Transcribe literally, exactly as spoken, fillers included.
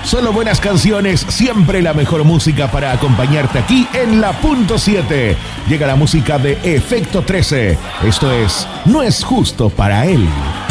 Solo buenas canciones, siempre la mejor música para acompañarte aquí en la punto siete. Llega la música de Efecto trece. Esto es No es justo para él.